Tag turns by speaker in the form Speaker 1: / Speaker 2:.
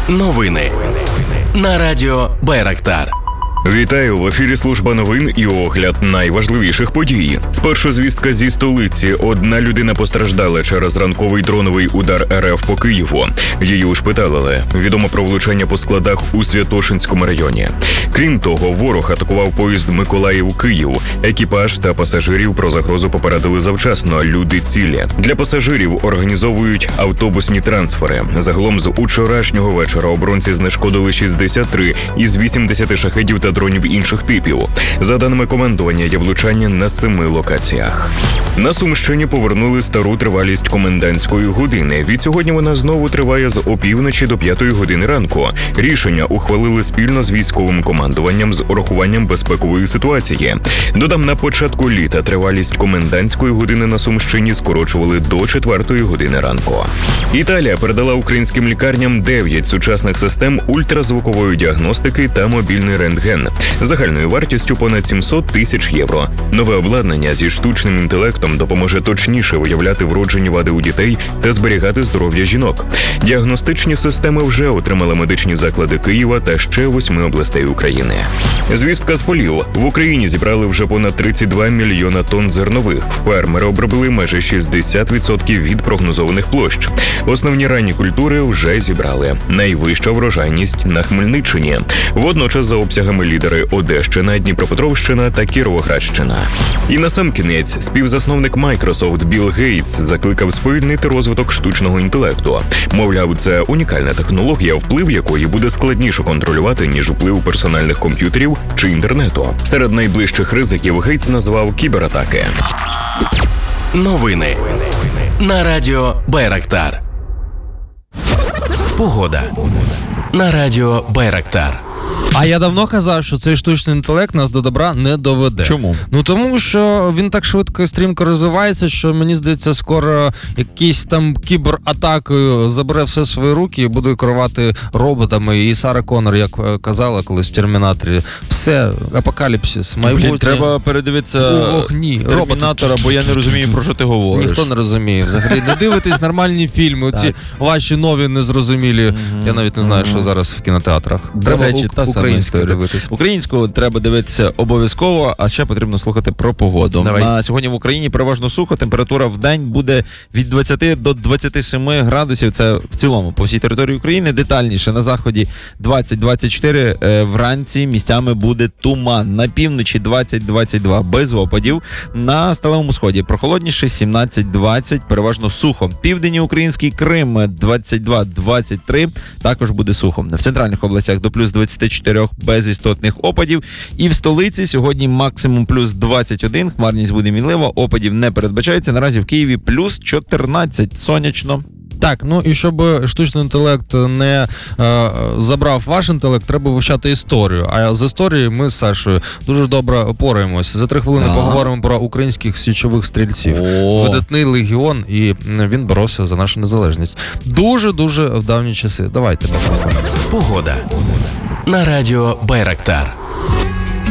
Speaker 1: Новини на радіо Байрактар.
Speaker 2: Вітаю, в ефірі служба новин і огляд найважливіших подій. Спершу звістка зі столиці. Одна людина постраждала через ранковий дроновий удар РФ по Києву. Її ушпиталили. Відомо про влучання по складах у Святошинському районі. Крім того, ворог атакував поїзд Миколаїв-Київ. Екіпаж та пасажирів про загрозу попередили завчасно. Люди цілі. Для пасажирів організовують автобусні трансфери. Загалом з учорашнього вечора оборонці знешкодили 63 із 80 шахедів та дронів інших типів. За даними командування, є влучання на 7 локаціях. На Сумщині повернули стару тривалість комендантської години. Відсьогодні вона знову триває з опівночі до 5 години ранку. Рішення ухвалили спільно з військовим командуванням з урахуванням безпекової ситуації. Додам, на початку літа тривалість комендантської години на Сумщині скорочували до 4 години ранку. Італія передала українським лікарням 9 сучасних систем ультразвукової діагностики та мобільний рентген. Загальною вартістю понад 700 тисяч євро. Нове обладнання зі штучним інтелектом допоможе точніше виявляти вроджені вади у дітей та зберігати здоров'я жінок. Діагностичні системи вже отримали медичні заклади Києва та ще 8 областей України. Звістка з полів. В Україні зібрали вже понад 32 мільйона тонн зернових. Фермери обробили майже 60% від прогнозованих площ. Основні ранні культури вже зібрали. Найвища врожайність на Хмельниччині. Водночас за обсягами лідери Одещина, Дніпропетровщина та Кіровоградщина. І насамкінець, співзасновник Microsoft Білл Гейтс закликав сповільнити розвиток штучного інтелекту. Мовляв, це унікальна технологія, вплив якої буде складніше контролювати, ніж вплив персональних комп'ютерів чи інтернету. Серед найближчих ризиків Гейтс назвав кібератаки.
Speaker 1: Новини на радіо Байрактар. Погода на радіо Байрактар.
Speaker 3: А я давно казав, що цей штучний інтелект нас до добра не доведе.
Speaker 4: Чому?
Speaker 3: Ну тому, що він так швидко і стрімко розвивається, що мені здається, скоро якийсь там кібератакою забере все в свої руки і буде керувати роботами. І Сара Коннор, як казала колись в Термінаторі, все, апокаліпсис, майбутнє.
Speaker 4: Треба передивитися
Speaker 3: у вогні.
Speaker 4: Термінатора, бо я не розумію, про що ти говориш.
Speaker 3: Ніхто не розуміє. Взагалі, не дивитесь нормальні фільми, оці ваші нові незрозумілі. Я навіть не знаю, що зараз в кінотеатрах.
Speaker 4: Треба українську
Speaker 3: дивитись.
Speaker 4: Українську треба дивитися обов'язково, а ще потрібно слухати про погоду.
Speaker 3: Давай.
Speaker 4: На сьогодні в Україні переважно сухо, температура в день буде від 20 до 27 градусів. Це в цілому по всій території України. Детальніше на заході 20-24, вранці місцями буде туман. На півночі 20-22 без опадів. На сталевому сході прохолодніше 17-20, переважно сухо. Південний український Крим 22-23, також буде сухо. В центральних областях до плюс 24 без істотних опадів. І в столиці сьогодні максимум плюс 21, хмарність буде мінлива, опадів не передбачається. Наразі в Києві плюс 14, сонячно.
Speaker 3: Так, ну і щоб штучний інтелект не забрав ваш інтелект, треба вивчати історію. А з історією ми з Сашою дуже добре опораємося. За 3 хвилини поговоримо про українських січових стрільців. Видатний легіон, і він боровся за нашу незалежність. Дуже-дуже в давні часи. Давайте послухаємо.
Speaker 1: Погода на радіо Байрактар.